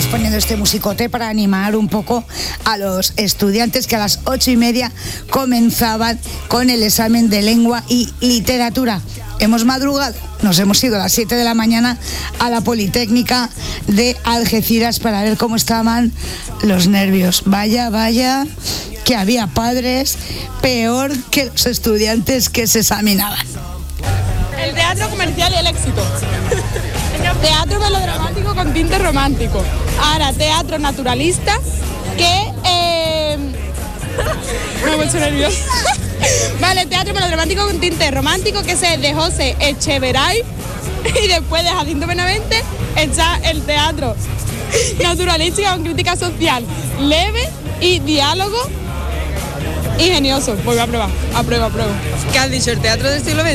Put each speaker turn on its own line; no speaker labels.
poniendo este musicote para animar un poco a los estudiantes que a las 8:30 comenzaban con el examen de lengua y literatura. Hemos madrugado, nos hemos ido a las 7 de la mañana a la Politécnica de Algeciras para ver cómo estaban los nervios. Vaya, que había padres peor que los estudiantes que se examinaban.
El teatro comercial y el éxito. Teatro melodramático con tinte romántico. Ahora, teatro naturalista que... Me he puesto nerviosa. Vale, teatro melodramático con tinte romántico, que es de José Echeverray. Y después de Jacinto Benavente está el teatro naturalístico con crítica social leve y diálogo ingenioso. Pues voy a probar. Apruebo.
¿Qué has dicho? ¿El teatro del siglo XX?